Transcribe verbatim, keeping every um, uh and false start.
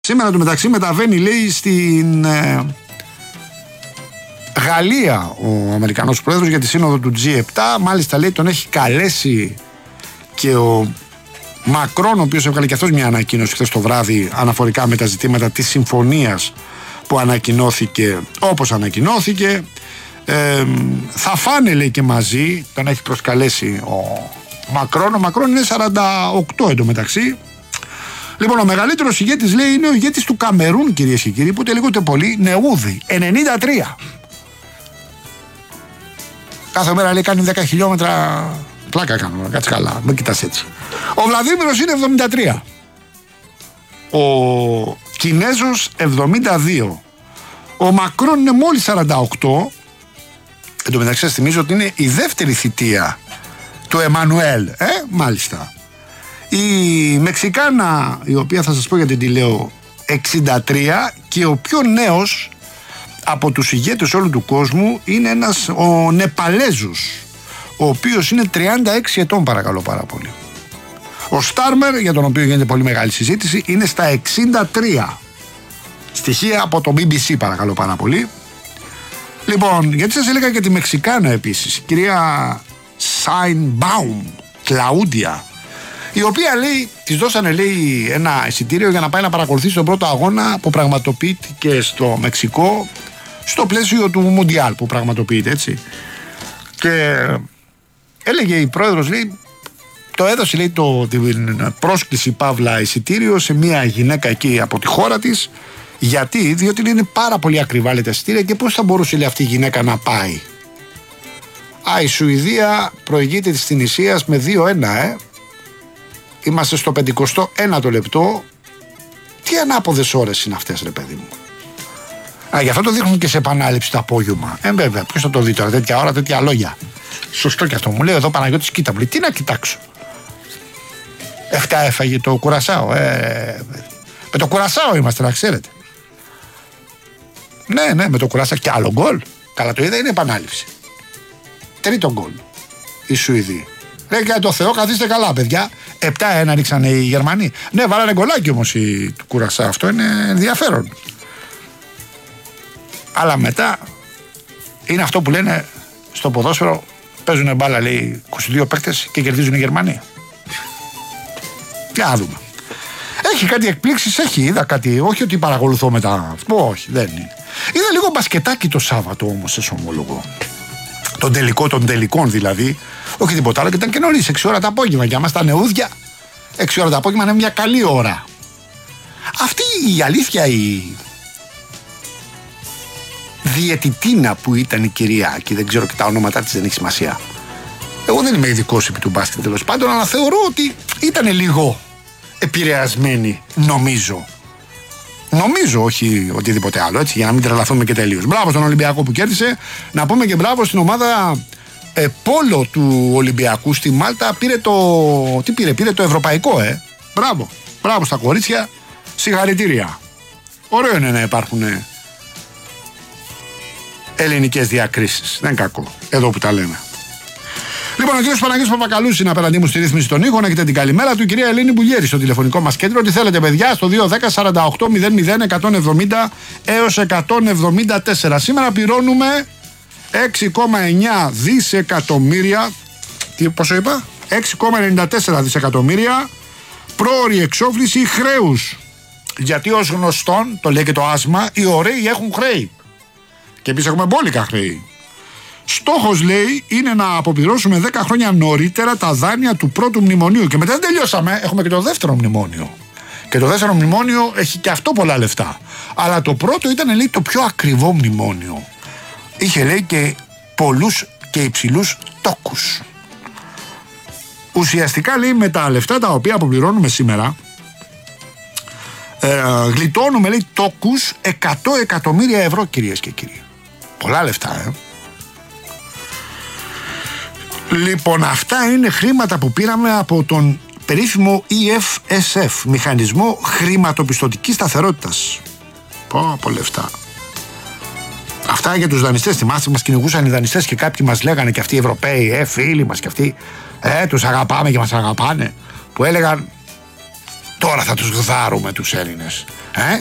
Σήμερα το μεταξύ μεταβαίνει, λέει, στην ε, Γαλλία ο Αμερικανός πρόεδρος για τη σύνοδο του τζι επτά. Μάλιστα, λέει, τον έχει καλέσει και ο Μακρόν, ο οποίος έβγαλε και αυτός μια ανακοίνωση χθες το βράδυ αναφορικά με τα ζητήματα της συμφωνίας που ανακοινώθηκε όπως ανακοινώθηκε. Ε, θα φάνε, λέει, και μαζί, τον έχει προσκαλέσει ο Μακρόν. Ο Μακρόν είναι σαράντα οκτώ εντωμεταξύ. Λοιπόν, ο μεγαλύτερος ηγέτης, λέει, είναι ο ηγέτης του Καμερούν, κυρίες και κύριοι, που τελικότε πολύ νεούδη, ενενήντα τρία. Κάθε μέρα, λέει, κάνει δέκα χιλιόμετρα. Πλάκα κάνω, κάτσε καλά, μην κοιτάς έτσι. Ο Βλαδίμηρος είναι εβδομήντα τρία. Ο Κινέζος εβδομήντα δύο. Ο Μακρόν είναι μόλις σαράντα οκτώ. Εν τω μεταξύ, σας θυμίζω ότι είναι η δεύτερη θητεία του Εμμανουέλ. Ε, μάλιστα. Η Μεξικάνα, η οποία θα σας πω γιατί τη λέω, εξήντα τρία, και ο πιο νέος από τους ηγέτες όλου του κόσμου είναι ένας ο Νεπαλέζος, ο οποίος είναι τριάντα έξι ετών, παρακαλώ πάρα πολύ. Ο Στάρμερ, για τον οποίο γίνεται πολύ μεγάλη συζήτηση, είναι στα εξήντα τρία. Στοιχεία από το μπι μπι σι, παρακαλώ πάρα πολύ. Λοιπόν, γιατί σας έλεγα και τη Μεξικάνα επίσης, η κυρία Σάινμπαουμ, Κλαούντια, η οποία, λέει, της δώσανε, λέει, ένα εισιτήριο για να πάει να παρακολουθήσει τον πρώτο αγώνα που πραγματοποιήθηκε στο Μεξικό, στο πλαίσιο του Μουντιάλ που πραγματοποιείται, έτσι. Και έλεγε η πρόεδρος, λέει, το έδωσε, λέει, το, την πρόσκληση παύλα εισιτήριο σε μια γυναίκα εκεί από τη χώρα της. Γιατί? Διότι είναι πάρα πολύ ακριβά, λέει, τα εισιτήρια, και πώς θα μπορούσε, λέει, αυτή η γυναίκα να πάει. Α, η Σουηδία προηγείται της Τινησίας με δύο ένα, ε. Είμαστε στο πενηκοστό ένατο λεπτό. Τι ανάποδες ώρες είναι αυτές, ρε παιδί μου. Α, γι' αυτό το δείχνουν και σε επανάληψη το απόγευμα. Ε, βέβαια, ποιος θα το δει τώρα, τέτοια ώρα, τέτοια λόγια. Σωστό και αυτό. Μου λέει εδώ Παναγιώτης, κοίτα, μου λέει, τι να κοιτάξω. Εφτά έφαγε το Κουρασάο. Ε, με το Κουρασάο είμαστε, να ξέρετε. Ναι, ναι, με το Κουρασάο και άλλο γκολ. Καλά το είδα, είναι επανάληψη. Τρίτο γκολ. Οι Σουηδοί. Λέει, για το Θεό, καθίστε καλά, παιδιά. επτά ένα ρίξανε οι Γερμανοί. Ναι, βάλανε γκολάκι όμως οι του Κουρασάο. Αυτό είναι ενδιαφέρον. Αλλά μετά είναι αυτό που λένε στο ποδόσφαιρο. Παίζουν μπάλα, λέει, είκοσι δύο παίκτες και κερδίζουν οι Γερμανοί. Για να δούμε. Έχει κάτι εκπλήξεις, έχει, είδα κάτι. Όχι ότι παρακολουθώ μετά. Όχι, δεν είναι. Είδα λίγο μπασκετάκι το Σάββατο όμως, σε ομολογώ. Τον τελικό των τελικών δηλαδή. Όχι τίποτα άλλο, και ήταν και νωρίς, έξι ώρα το απόγευμα. Για μας τα νεούδια, έξι ώρα το απόγευμα είναι μια καλή ώρα. Αυτή η αλήθεια, η διαιτητίνα που ήταν η κυρία, και δεν ξέρω και τα ονόματά της, δεν έχει σημασία. Εγώ δεν είμαι ειδικός επί του μπάσκετ, τέλος πάντων, αλλά θεωρώ ότι ήταν λίγο επηρεασμένη, νομίζω. Νομίζω, όχι οτιδήποτε άλλο, έτσι, για να μην τρελαθούμε και τελείως. Μπράβο στον Ολυμπιακό που κέρδισε. Να πούμε και μπράβο στην ομάδα ε, πόλο του Ολυμπιακού στη Μάλτα. Πήρε το. Τι πήρε, πήρε το ευρωπαϊκό, ε. Μπράβο. Μπράβο στα κορίτσια. Συγχαρητήρια. Ωραίο είναι να υπάρχουν ελληνικές διακρίσεις. Δεν είναι κακό. Εδώ που τα λέμε. Λοιπόν, ο κύριος Παναγιώτης Παπακαλούς είναι απέναντί μου στη ρύθμιση των ήχων. Έχετε την καλημέρα του. Η κυρία Ελένη Μπουλιέρη στο τηλεφωνικό μας κέντρο. Τι θέλετε, παιδιά, στο δύο δέκα σαράντα οκτώ μηδέν μηδέν εκατόν εβδομήντα έως εκατόν εβδομήντα τέσσερα. Σήμερα πληρώνουμε έξι κόμμα εννιά δισεκατομμύρια. Τι, πόσο είπα? έξι κόμμα ενενήντα τέσσερα δισεκατομμύρια πρόωρη εξόφληση χρέους. Γιατί ως γνωστόν, το λέει και το άσμα, οι ωραίοι έχουν χρέη. Και εμείς έχουμε μπόλικα χρέη. Στόχος, λέει, είναι να αποπληρώσουμε δέκα χρόνια νωρίτερα τα δάνεια του πρώτου μνημονίου. Και μετά δεν τελειώσαμε, έχουμε και το δεύτερο μνημόνιο. Και το δεύτερο μνημόνιο έχει και αυτό πολλά λεφτά. Αλλά το πρώτο ήταν, λέει, το πιο ακριβό μνημόνιο. Είχε, λέει, και πολλούς και υψηλούς τόκους. Ουσιαστικά, λέει, με τα λεφτά τα οποία αποπληρώνουμε σήμερα, ε, γλιτώνουμε, λέει, τόκους εκατό εκατομμύρια ευρώ, κυρίες και κύριοι. Πολλά λεφτά, ε. Λοιπόν, αυτά είναι χρήματα που πήραμε από τον περίφημο ι εφ ες εφ, Μηχανισμό Χρηματοπιστωτικής Σταθερότητας. Πω, πω λεφτά. Αυτά για τους δανειστές. Θυμάστε, μας κυνηγούσαν οι δανειστές και κάποιοι μας λέγανε, και αυτοί οι Ευρωπαίοι, ε, φίλοι μας, και αυτοί, ε, τους αγαπάμε και μας αγαπάνε. Που έλεγαν, Τώρα θα τους γδάρουμε τους Έλληνες. Ε?